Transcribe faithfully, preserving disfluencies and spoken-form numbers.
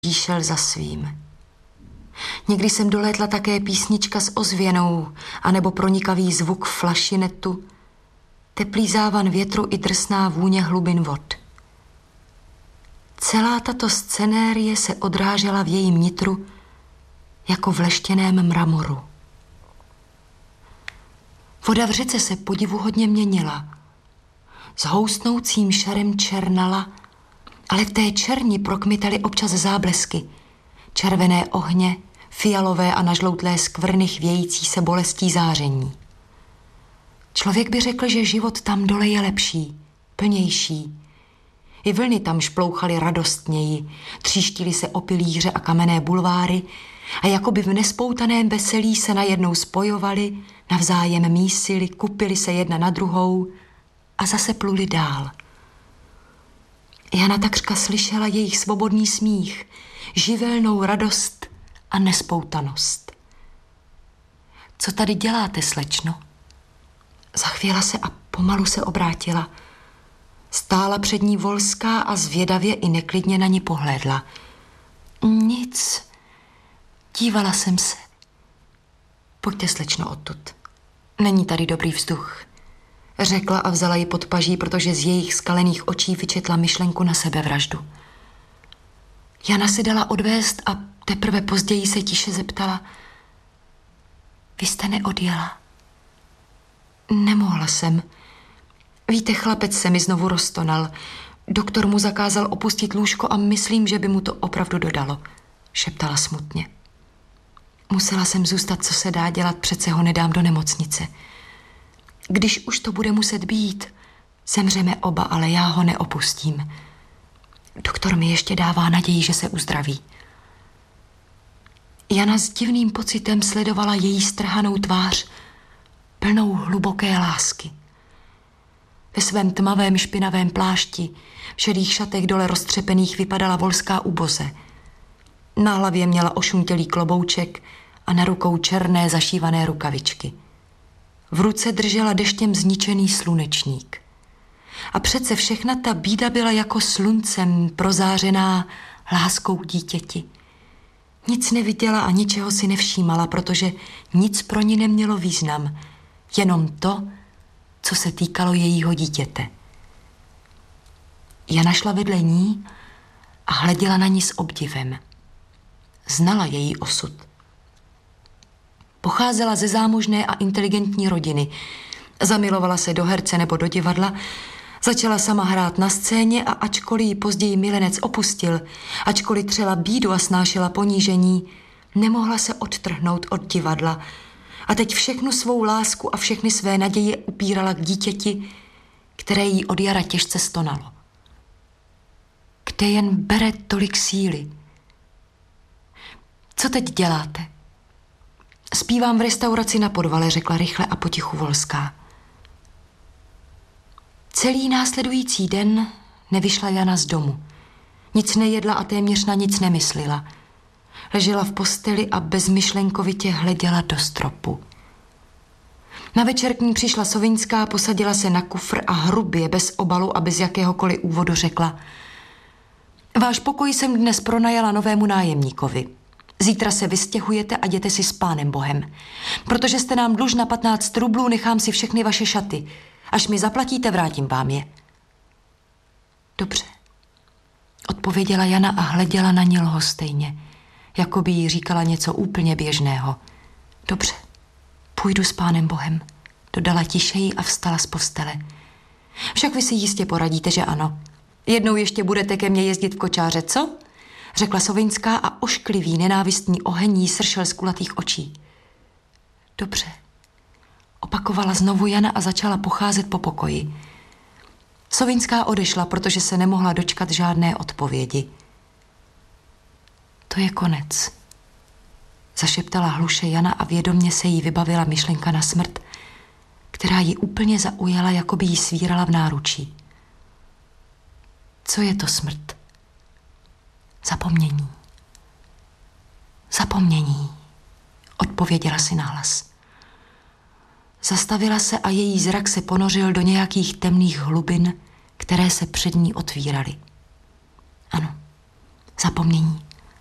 šel za svým. Někdy jsem dolétla také písnička s ozvěnou, anebo pronikavý zvuk flašinetu, teplý závan větru i drsná vůně hlubin vod. Celá tato scenérie se odrážela v jejím nitru jako v leštěném mramoru. Voda v řece se podivuhodně měnila. S houstnoucím šarem černala, ale v té černi prokmitaly občas záblesky. Červené ohně, fialové a nažloutlé skvrny chvějící se bolestí záření. Člověk by řekl, že život tam dole je lepší, plnější. I vlny tam šplouchaly radostněji, tříštily se o pilíře a kamenné bulváry a jakoby v nespoutaném veselí se najednou spojovali, navzájem mísili, kupili se jedna na druhou a zase pluli dál. Jana takřka slyšela jejich svobodný smích, živelnou radost a nespoutanost. Co tady děláte, slečno? Zachvěla se a pomalu se obrátila. Stála před ní Volská a zvědavě i neklidně na ní pohlédla. Nic. Dívala jsem se. Pojďte, slečno, odtud. Není tady dobrý vzduch, řekla a vzala ji pod paží, protože z jejich skalených očí vyčetla myšlenku na sebevraždu. Jana se dala odvést a teprve později se tiše zeptala. Vy jste neodjela? Nemohla jsem. Víte, chlapec se mi znovu roztonal. Doktor mu zakázal opustit lůžko a myslím, že by mu to opravdu dodalo, šeptala smutně. Musela jsem zůstat, co se dá dělat, přece ho nedám do nemocnice. Když už to bude muset být, zemřeme oba, ale já ho neopustím. Doktor mi ještě dává naději, že se uzdraví. Jana s divným pocitem sledovala její strhanou tvář, plnou hluboké lásky. Ve svém tmavém špinavém plášti, v šedých šatech dole roztřepených vypadala Volská uboze. Na hlavě měla ošuntělý klobouček a na rukou černé zašívané rukavičky. V ruce držela deštěm zničený slunečník. A přece všechna ta bída byla jako sluncem prozářená láskou dítěti. Nic neviděla a ničeho si nevšímala, protože nic pro ní nemělo význam. Jenom to, co se týkalo jejího dítěte. Jana šla vedle ní a hleděla na ní s obdivem. Znala její osud. Pocházela ze zámožné a inteligentní rodiny. Zamilovala se do herce nebo do divadla, začala sama hrát na scéně a ačkoliv ji později milenec opustil, ačkoliv třela bídu a snášela ponížení, nemohla se odtrhnout od divadla a teď všechnu svou lásku a všechny své naděje upírala k dítěti, které jí od jara těžce stonalo. Kde jen bere tolik síly? Co teď děláte? Zpívám v restauraci na Podvale, řekla rychle a potichu Volská. Celý následující den nevyšla Jana z domu. Nic nejedla a téměř na nic nemyslela. Ležela v posteli a bezmyšlenkovitě hleděla do stropu. Na večer k ní přišla Sovinská, posadila se na kufr a hrubě, bez obalu a bez jakéhokoliv úvodu řekla: Váš pokoj jsem dnes pronajala novému nájemníkovi. Zítra se vystěhujete a jděte si s Pánem Bohem. Protože jste nám dlužna patnáct rublů, nechám si všechny vaše šaty. Až mi zaplatíte, vrátím vám je. Dobře, odpověděla Jana a hleděla na ní lhostejně, jako by jí říkala něco úplně běžného. Dobře, půjdu s Pánem Bohem, dodala tišeji a vstala z postele. Však vy si jistě poradíte, že ano. Jednou ještě budete ke mně jezdit v kočáře, co? Řekla Sovinská a ošklivý nenávistný oheň jí sršel z kulatých očí. Dobře, opakovala znovu Jana a začala pocházet po pokoji. Sovinská odešla, protože se nemohla dočkat žádné odpovědi. To je konec, zašeptala hluše Jana a vědomně se jí vybavila myšlenka na smrt, která ji úplně zaujala, jako by jí svírala v náručí. Co je to smrt? Zapomnění. Zapomnění, odpověděla si nahlas. Zastavila se a její zrak se ponořil do nějakých temných hlubin, které se před ní otvíraly. Ano, zapomnění.